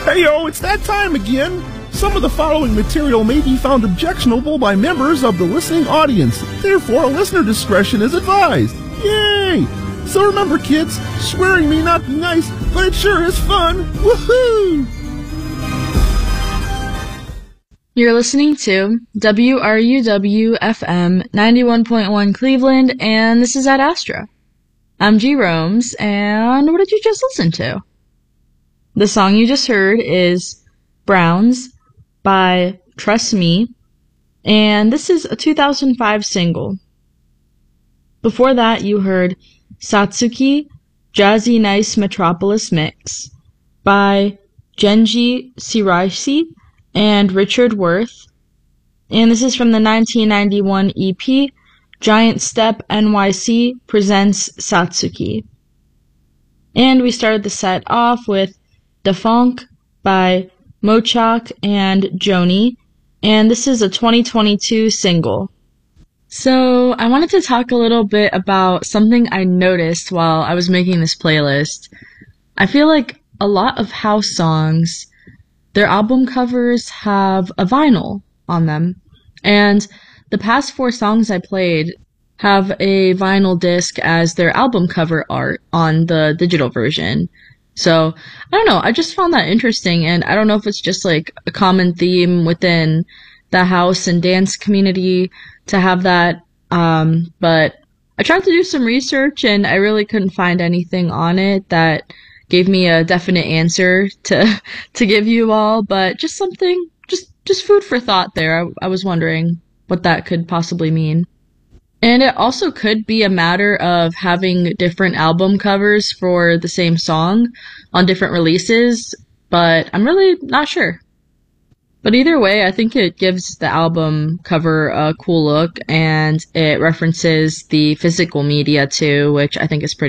Heyo, it's that time again! Some of the following material may be found objectionable by members of the listening audience. Therefore, listener discretion is advised. Yay! So remember, kids, swearing may not be nice, but it sure is fun! Woohoo! You're listening to WRUW-FM 91.1 Cleveland, and this is Ad Astra. I'm G. Romes, and what did you just listen to? The song you just heard is Browns by Trust Me, and this is a 2005 single. Before that, you heard Satsuki Jazzy Nice Metropolis Mix by Genji Shiraishi and Richard Worth, and this is from the 1991 EP Giant Step NYC Presents Satsuki. And we started the set off with Da Funk by Mochak and Joni, and this is a 2022 single. So I wanted to talk a little bit about something I noticed while I was making this playlist. I feel like a lot of house songs, their album covers have a vinyl on them, and the past 4 songs I played have a vinyl disc as their album cover art on the digital version. So, I don't know, I just found that interesting, and I don't know if it's just like a common theme within the house and dance community to have that, but I tried to do some research and I really couldn't find anything on it that gave me a definite answer to give you all, but just something, just food for thought there. I was wondering what that could possibly mean. And it also could be a matter of having different album covers for the same song on different releases, but I'm really not sure. But either way, I think it gives the album cover a cool look, and it references the physical media too, which I think is pretty